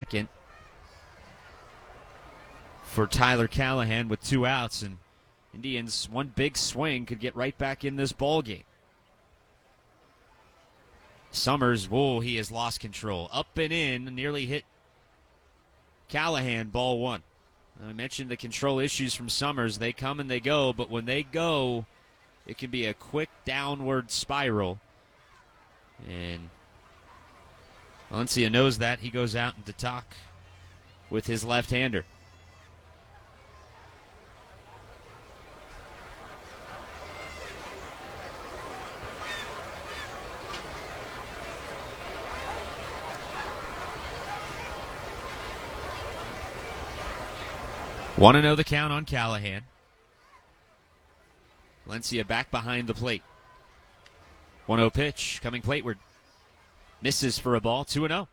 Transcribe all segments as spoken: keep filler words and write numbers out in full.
second for Tyler Callahan with two outs, and Indians, one big swing, could get right back in this ball game. Summers, whoa, he has lost control. Up and in, nearly hit Callahan, ball one. I mentioned the control issues from Summers. They come and they go, but when they go, it can be a quick downward spiral. And Valencia knows that. He goes out to talk with his left-hander. one and oh the count on Callahan. Valencia back behind the plate. one oh pitch coming plateward. Misses for a ball, two and oh.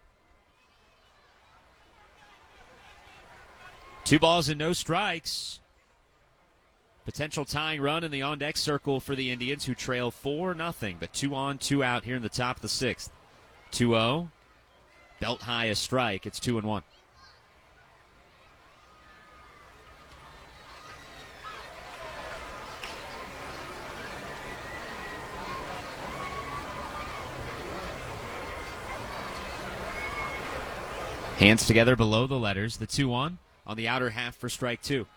Two balls and no strikes. Potential tying run in the on-deck circle for the Indians, who trail four nothing, but two on, two out here in the top of the sixth. two oh. Belt high a strike. It's two and one. Hands together below the letters. The two one on the outer half for strike two.